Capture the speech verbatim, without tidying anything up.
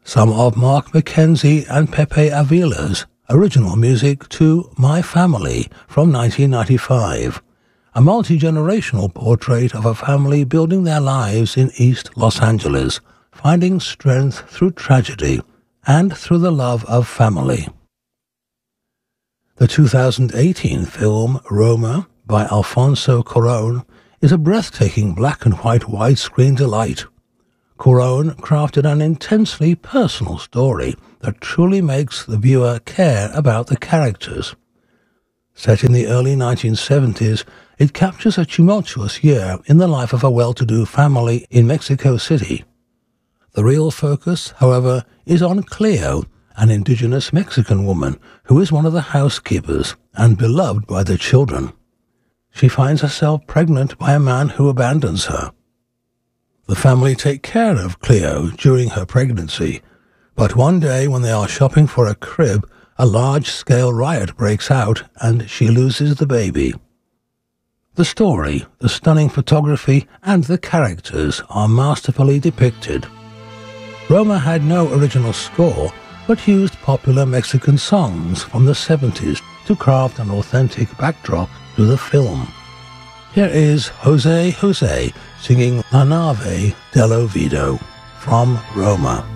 some of Mark McKenzie and Pepe Avila's original music to My Family from nineteen ninety-five, a multi-generational portrait of a family building their lives in East Los Angeles, finding strength through tragedy and through the love of family. The two thousand eighteen film Roma by Alfonso Cuarón is a breathtaking black and white widescreen delight. Cuarón crafted an intensely personal story that truly makes the viewer care about the characters. Set in the early nineteen seventies, it captures a tumultuous year in the life of a well-to-do family in Mexico City. The real focus, however, is on Cleo, an indigenous Mexican woman who is one of the housekeepers and beloved by the children. She finds herself pregnant by a man who abandons her. The family take care of Cleo during her pregnancy, but one day when they are shopping for a crib, a large-scale riot breaks out and she loses the baby. The story, the stunning photography, and the characters are masterfully depicted. Roma had no original score, but used popular Mexican songs from the seventies to craft an authentic backdrop to the film. Here is Jose Jose singing La Nave del Olvido from Roma.